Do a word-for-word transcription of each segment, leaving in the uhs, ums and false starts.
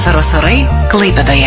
Vasaros orai Klaipėdoje.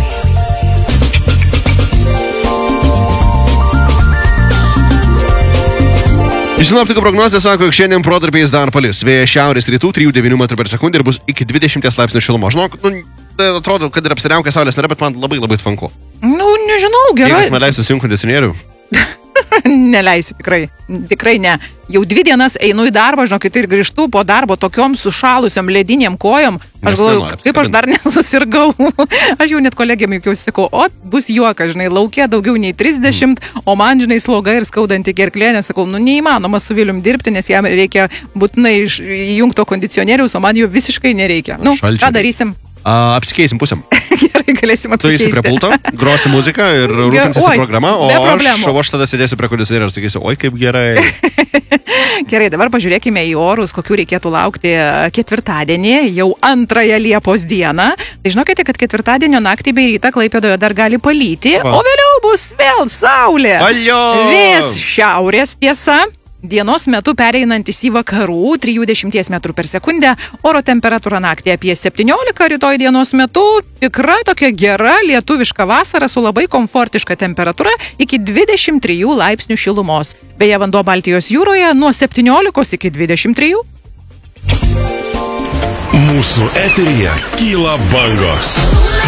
Sinoptikų prognozė sako, jog šiandien protarpiais dar palis. Vėjas šiaurės rytų trijų devynių metrų per sekundę ir bus iki dvidešimties laipsnių šilumos. Žinok, nu, tai atrodo, kad ir apsiriaukia saulės nėra, bet man labai labai tvanku. Nu, nežinau, gerai. Jeigu man leisiu įsijungti kondicionierių. Neleisiu, tikrai. Tikrai ne. Jau dvi dienas einu į darbą, žinokit, ir grįžtu po darbo tokiom sušalusiom ledinėm kojom. Aš galvoju, kaip aš dar nesusirgau. Aš jau net kolegėm juokiausi, sakau, o bus juokas, žinai, laukia daugiau nei trisdešimt, mm. o man, žinai, sloga ir skaudanti gerklė, nes sakau, nu neįmanoma su Vilium dirbti, nes jam reikia būtinai įjungto kondicionieriaus, o man jo visiškai nereikia. Nu, Šalčiai. Ką darysim? A, apsikeisim pusėm. Gerai, galėsim Tu apsikeisti. eisi prie pulto, grosi muziką ir rūpinsiesi programa, o aš, o aš tada sėdėsiu prie kondicionierių ir sakysiu, oi kaip gerai. Gerai, dabar pažiūrėkime į orus, kokių reikėtų laukti ketvirtadienį, jau antrąją Liepos dieną. Tai žinokite, kad ketvirtadienio naktį bei rytą Klaipėdoje dar gali palyti, Va. o vėliau bus vėl saulė. Alio! Vėjas šiaurės tiesa. Dienos metu pereinantis į vakarų trisdešimt metrų per sekundę, oro temperatūra naktį apie septyniolika, rytoj dienos metu tikra tokia gera lietuviška vasara su labai komfortiška temperatūra iki dvidešimt trijų laipsnių šilumos. Beje, vanduo Baltijos jūroje nuo septyniolikos iki dvidešimt trijų. Mūsų eteryje kyla bangos.